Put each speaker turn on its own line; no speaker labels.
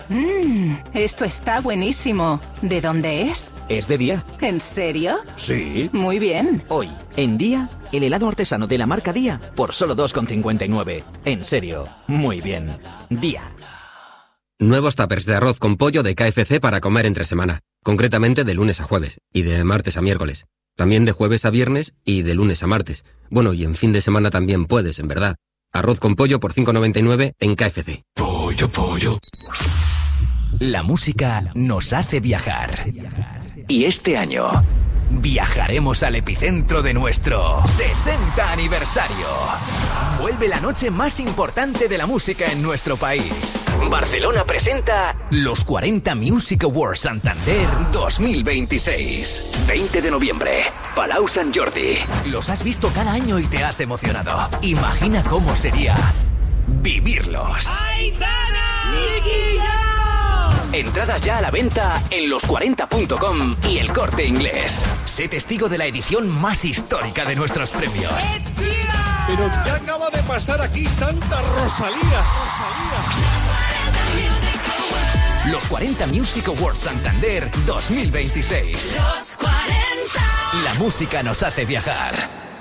Esto está buenísimo. ¿De dónde es?
¿Es de Día?
¿En serio?
Sí.
Muy bien.
Hoy, en Día, el helado artesano de la marca Día por solo 2,59. En serio, muy bien. Día.
Nuevos tuppers de arroz con pollo de KFC para comer entre semana. Concretamente de lunes a jueves y de martes a miércoles. También de jueves a viernes y de lunes a martes. Bueno, y en fin de semana también puedes, en verdad. Arroz con pollo por 5,99 en KFC.
Pollo. La música nos hace viajar. Y este año viajaremos al epicentro de nuestro 60 aniversario. Vuelve la noche más importante de la música en nuestro país. Barcelona presenta los 40 Music Awards Santander 2026. 20 de noviembre, Palau Sant Jordi. Los has visto cada año y te has emocionado. Imagina cómo sería vivirlos. Entradas ya a la venta en los40.com y El Corte Inglés. Sé testigo de la edición más histórica de nuestros premios.
¿Pero qué acaba de pasar aquí, Santa Rosalía?
Los 40 Music Awards Santander 2026.
Los 40.
La música nos hace viajar.